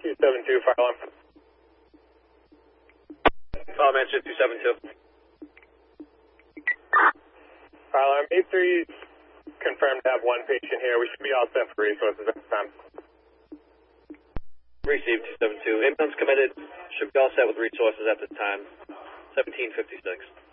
272, fire alarm. Mansion 272. Fire alarm 83, confirmed to have one patient here. We should be all set for resources at this time. Received 272. Inbound's committed. Should be all set with resources at this time. 1756.